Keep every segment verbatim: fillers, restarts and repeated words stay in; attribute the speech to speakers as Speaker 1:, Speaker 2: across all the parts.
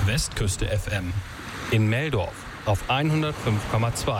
Speaker 1: Westküste F M. In Meldorf auf hundertfünf Komma zwei.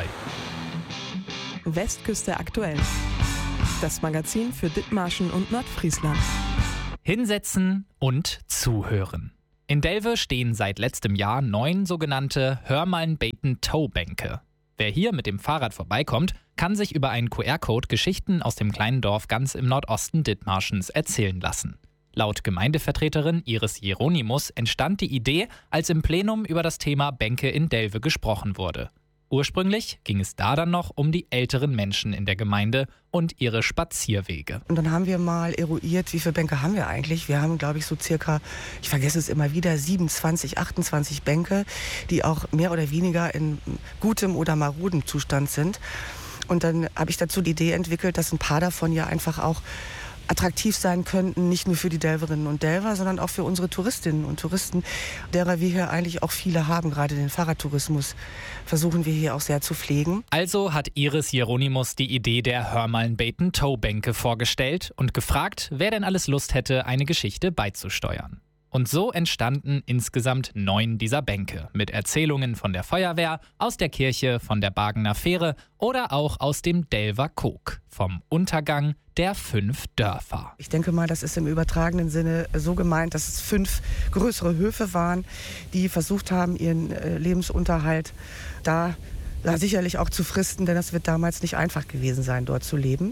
Speaker 2: Westküste aktuell. Das Magazin für Dithmarschen und Nordfriesland.
Speaker 3: Hinsetzen und zuhören. In Delve stehen seit letztem Jahr neun sogenannte Hörmaln-Beten-Tow-Bänke. Wer hier mit dem Fahrrad vorbeikommt, kann sich über einen Q R-Code Geschichten aus dem kleinen Dorf ganz im Nordosten Dithmarschens erzählen lassen. Laut Gemeindevertreterin Iris Hieronymus entstand die Idee, als im Plenum über das Thema Bänke in Delve gesprochen wurde. Ursprünglich ging es da dann noch um die älteren Menschen in der Gemeinde und ihre Spazierwege.
Speaker 4: Und dann haben wir mal eruiert, wie viele Bänke haben wir eigentlich. Wir haben, glaube ich, so circa, ich vergesse es immer wieder, siebenundzwanzig, achtundzwanzig Bänke, die auch mehr oder weniger in gutem oder marodem Zustand sind. Und dann habe ich dazu die Idee entwickelt, dass ein paar davon ja einfach auch attraktiv sein könnten, nicht nur für die Delverinnen und Delver, sondern auch für unsere Touristinnen und Touristen, derer wir hier eigentlich auch viele haben. Gerade den Fahrradtourismus versuchen wir hier auch sehr zu pflegen.
Speaker 3: Also hat Iris Hieronymus die Idee der Hörmaln-Beten-Tow-Bänke vorgestellt und gefragt, wer denn alles Lust hätte, eine Geschichte beizusteuern. Und so entstanden insgesamt neun dieser Bänke mit Erzählungen von der Feuerwehr, aus der Kirche, von der Bargener Fähre oder auch aus dem Delver Kog, vom Untergang der fünf Dörfer.
Speaker 4: Ich denke mal, das ist im übertragenen Sinne so gemeint, dass es fünf größere Höfe waren, die versucht haben, ihren Lebensunterhalt da, da sicherlich auch zu fristen, denn das wird damals nicht einfach gewesen sein, dort zu leben.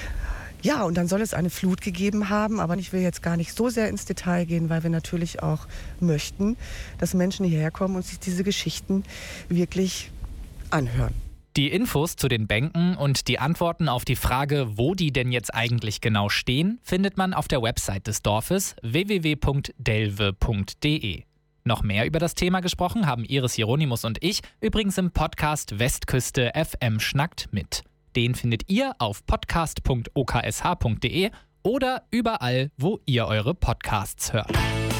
Speaker 4: Ja, und dann soll es eine Flut gegeben haben, aber ich will jetzt gar nicht so sehr ins Detail gehen, weil wir natürlich auch möchten, dass Menschen hierher kommen und sich diese Geschichten wirklich anhören.
Speaker 3: Die Infos zu den Bänken und die Antworten auf die Frage, wo die denn jetzt eigentlich genau stehen, findet man auf der Website des Dorfes w w w punkt delve punkt d e. Noch mehr über das Thema gesprochen haben Iris Hieronymus und ich übrigens im Podcast Westküste F M schnackt mit. Den findet ihr auf podcast punkt o k s h punkt d e oder überall, wo ihr eure Podcasts hört.